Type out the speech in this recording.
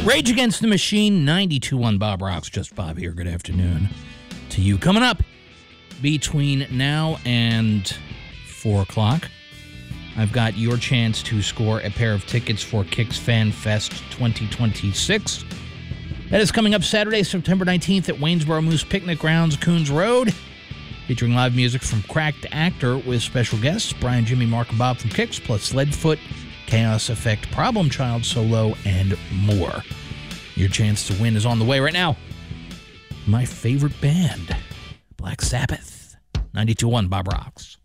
Rage Against the Machine, 92.1 Bob Rocks. Just Bob here. Good afternoon to you. Coming up between now and 4 o'clock, I've got your chance to score a pair of tickets for Kicks Fan Fest 2026. That is coming up Saturday, September 19th at Waynesboro Moose Picnic Grounds, Coons Road, featuring live music from Cracked Actor with special guests Brian, Jimmy, Mark, and Bob from Kicks, plus Leadfoot, Chaos Effect, Problem Child Solo, and more. Your chance to win is on the way right now. My favorite band, Black Sabbath, 92.1 Bob Rocks.